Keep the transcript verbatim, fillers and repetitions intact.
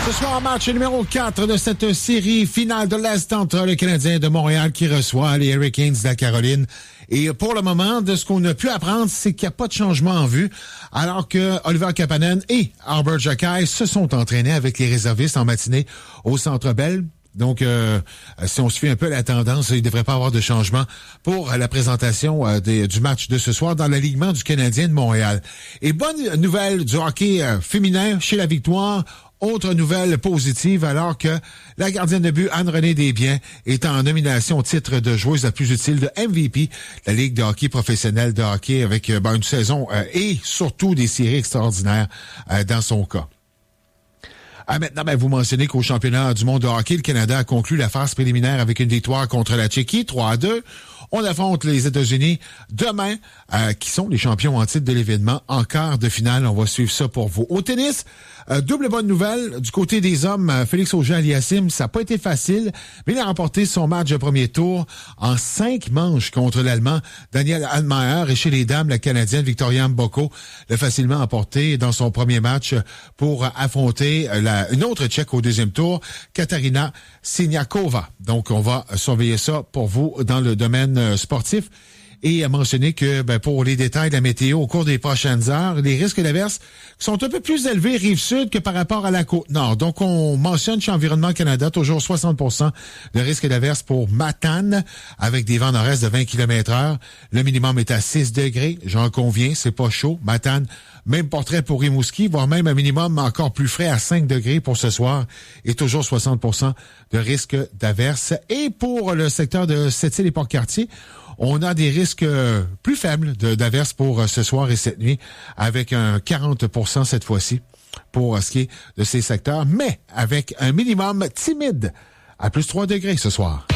Ce soir, match numéro quatre de cette série finale de l'Est entre le Canadien de Montréal qui reçoit les Hurricanes de la Caroline. Et pour le moment, de ce qu'on a pu apprendre, c'est qu'il n'y a pas de changement en vue, alors que Oliver Kapanen et Albert Jacquet se sont entraînés avec les réservistes en matinée au Centre Bell. Donc, euh, si on suit un peu la tendance, il ne devrait pas avoir de changement pour la présentation euh, des, du match de ce soir dans l'alignement du Canadien de Montréal. Et bonne nouvelle du hockey euh, féminin chez la Victoire. Autre nouvelle positive, alors que la gardienne de but Anne-Renée Desbiens est en nomination au titre de joueuse la plus utile de M V P de la Ligue de hockey professionnelle de hockey avec ben, une saison euh, et surtout des séries extraordinaires euh, dans son cas. Ah, maintenant, ben, vous mentionnez qu'au championnat du monde de hockey, le Canada a conclu la phase préliminaire avec une victoire contre la Tchéquie, trois à deux. On affronte les États-Unis demain, euh, qui sont les champions en titre de l'événement, en quart de finale. On va suivre ça pour vous. Au tennis, euh, double bonne nouvelle. Du côté des hommes, euh, Félix Auger-Aliassime, ça n'a pas été facile, mais il a remporté son match de premier tour en cinq manches contre l'Allemand Daniel Altmaier. Et chez les dames, la Canadienne Victoria Mboko l'a facilement emporté dans son premier match pour affronter la, une autre Tchèque au deuxième tour, Katarina Siniakova. Donc, on va surveiller ça pour vous dans le domaine sportif. Et à mentionner que ben, pour les détails de la météo au cours des prochaines heures, les risques d'averses sont un peu plus élevés Rive-Sud que par rapport à la Côte-Nord. Donc, on mentionne chez Environnement Canada toujours soixante pour cent de risque d'averses pour Matane avec des vents nord-est de vingt kilomètres heure. Le minimum est à six degrés. J'en conviens, c'est pas chaud. Matane, même portrait pour Rimouski, voire même un minimum encore plus frais à cinq degrés pour ce soir et toujours soixante pour cent de risque d'averses. Et pour le secteur de Sept-Îles et Port-Cartier, on a des risques plus faibles d'averses pour ce soir et cette nuit, avec un quarante pour cent cette fois-ci pour ce qui est de ces secteurs, mais avec un minimum timide à plus trois degrés ce soir.